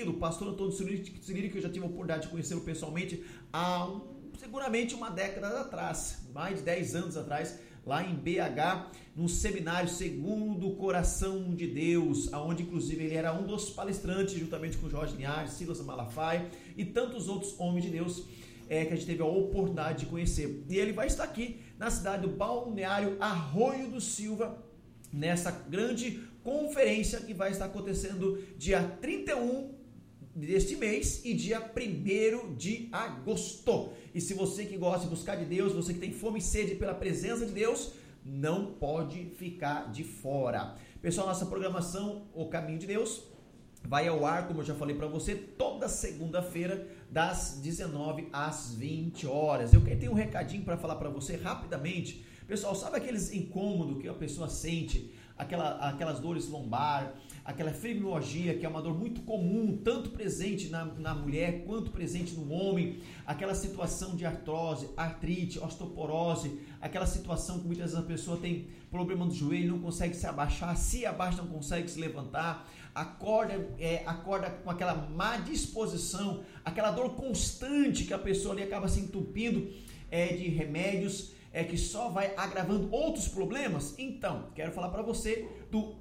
querido, o pastor Antônio Cirilo, que eu já tive a oportunidade de conhecê-lo pessoalmente seguramente uma década atrás, mais de 10 anos atrás, lá em BH, num seminário Segundo o Coração de Deus, onde inclusive ele era um dos palestrantes, juntamente com Jorge Linhares, Silas Malafaia e tantos outros homens de Deus que a gente teve a oportunidade de conhecer. E ele vai estar aqui na cidade do Balneário Arroio do Silva, nessa grande conferência que vai estar acontecendo dia 31 deste mês e dia 1º de agosto. E se você que gosta de buscar de Deus, você que tem fome e sede pela presença de Deus, não pode ficar de fora. Pessoal, nossa programação, O Caminho de Deus, vai ao ar, como eu já falei para você, toda segunda-feira, das 19 às 20 horas. Eu tenho um recadinho para falar para você rapidamente. Pessoal, sabe aqueles incômodos que a pessoa sente, aquelas dores lombar, aquela fibromialgia, que é uma dor muito comum, tanto presente na mulher quanto presente no homem, aquela situação de artrose, artrite, osteoporose, aquela situação que muitas vezes a pessoa tem problema no joelho, não consegue se abaixar, se abaixa não consegue se levantar, acorda com aquela má disposição, aquela dor constante que a pessoa ali acaba se entupindo de remédios, que só vai agravando outros problemas. Então, quero falar para você do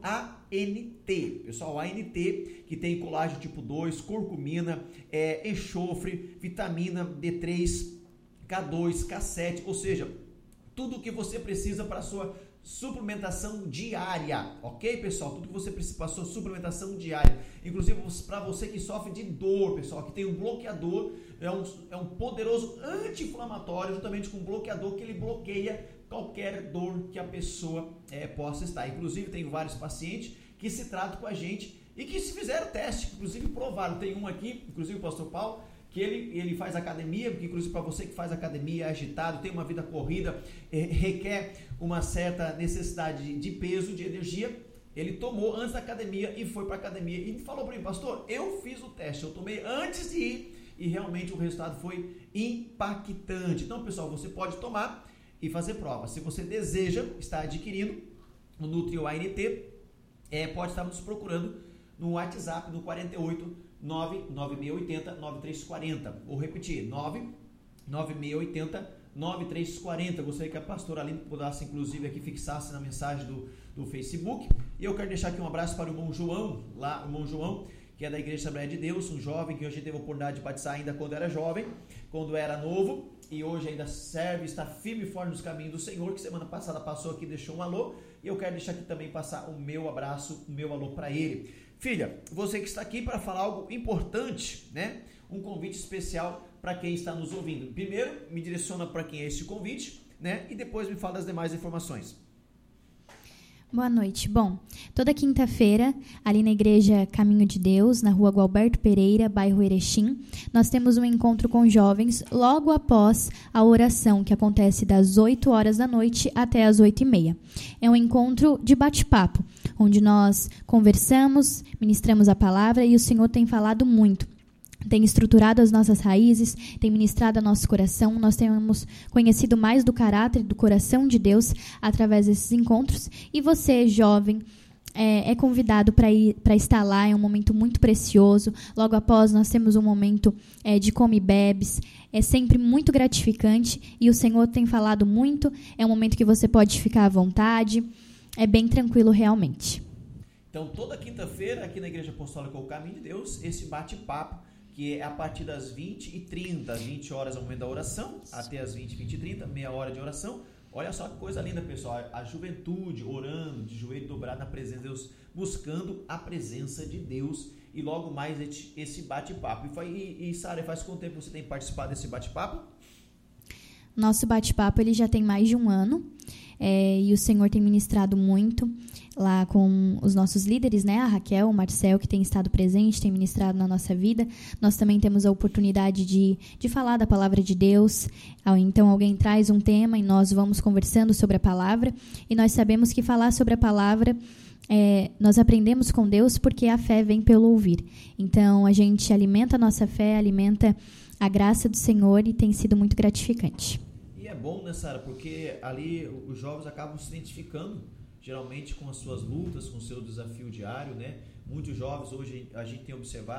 ANT. Pessoal, o ANT, que tem colágeno tipo 2, curcumina, enxofre, vitamina D3, K2, K7, ou seja, tudo o que você precisa para a sua suplementação diária, ok, pessoal? Tudo que você precisa para a sua suplementação diária, inclusive para você que sofre de dor, pessoal, que tem um bloqueador, é um poderoso anti-inflamatório, juntamente com um bloqueador que ele bloqueia qualquer dor que a pessoa possa estar. Inclusive, tenho vários pacientes que se tratam com a gente e que se fizeram teste, inclusive provaram. Tem um aqui, inclusive o pastor Paulo, que ele faz academia, porque inclusive para você que faz academia, é agitado, tem uma vida corrida, requer uma certa necessidade de peso, de energia, ele tomou antes da academia e foi para a academia e falou para mim: pastor, eu fiz o teste, eu tomei antes de ir e realmente o resultado foi impactante. Então, pessoal, você pode tomar e fazer prova. Se você deseja estar adquirindo o Nutrio ANT, pode estar nos procurando no WhatsApp no 48 99680 9340. Vou repetir, 99680 9340. Gostaria que a pastora Aline pudesse inclusive aqui fixasse na mensagem do Facebook. E eu quero deixar aqui um abraço para o irmão João, o irmão João, que é da Igreja Assembleia de Deus, um jovem que hoje teve a oportunidade de batizar ainda quando era jovem, quando era novo, e hoje ainda serve, está firme e forte nos caminhos do Senhor, que semana passada passou aqui e deixou um alô, e eu quero deixar aqui também passar o meu abraço, o meu alô para ele. Filha, você que está aqui para falar algo importante, né? Um convite especial para quem está nos ouvindo. Primeiro, me direciona para quem é esse convite, né? E depois me fala das demais informações. Boa noite. Bom, toda quinta-feira, ali na Igreja Caminho de Deus, na rua Gualberto Pereira, bairro Erechim, nós temos um encontro com jovens logo após a oração, que acontece das 8 horas da noite até as 8h30. É um encontro de bate-papo, onde nós conversamos, ministramos a palavra e o Senhor tem falado muito. Tem estruturado as nossas raízes, tem ministrado ao nosso coração. Nós temos conhecido mais do caráter e do coração de Deus através desses encontros. E você, jovem, é convidado para estar lá. É um momento muito precioso. Logo após, nós temos um momento de come e bebes. É sempre muito gratificante e o Senhor tem falado muito. É um momento que você pode ficar à vontade. É bem tranquilo realmente. Então, toda quinta-feira, aqui na Igreja Apostólica O Caminho de Deus, esse bate-papo, que é a partir das 20h30, 20 horas é o momento da oração, até as 20h30, meia hora de oração. Olha só que coisa linda, pessoal, a juventude orando, de joelho dobrado na presença de Deus, buscando a presença de Deus, e logo mais esse bate-papo. E Sara, faz quanto tempo você tem participado desse bate-papo? Nosso bate-papo ele já tem mais de um ano, e o Senhor tem ministrado muito lá com os nossos líderes, né? A Raquel, o Marcel, que tem estado presente, tem ministrado na nossa vida. Nós também temos a oportunidade de falar da palavra de Deus. Então, alguém traz um tema e nós vamos conversando sobre a palavra. E nós sabemos que falar sobre a palavra, nós aprendemos com Deus porque a fé vem pelo ouvir. Então, a gente alimenta a nossa fé, alimenta a graça do Senhor e tem sido muito gratificante. E é bom, né, Sara? Porque ali os jovens acabam se identificando geralmente com as suas lutas, com o seu desafio diário, né? Muitos jovens hoje a gente tem observado